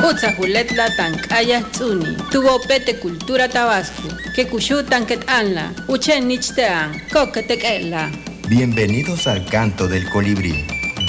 Utsa Juletla Tankaya Tsuni, Tuvo Pete Cultura Tabasco, que Cushutan Ket Anla, Uchen Nichtean, Coquetequela. Bienvenidos al canto del colibrí.